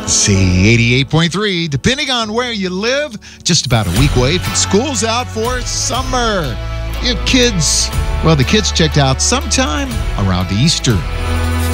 See, 88.3, depending on where you live, just about a week away from school's out for summer. Your kids, well, the kids checked out sometime around Easter.